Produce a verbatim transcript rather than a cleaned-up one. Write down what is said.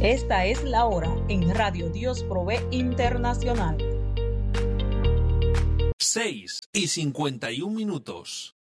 Esta es la hora en Radio Dios Provee Internacional. seis y cincuenta y un minutos.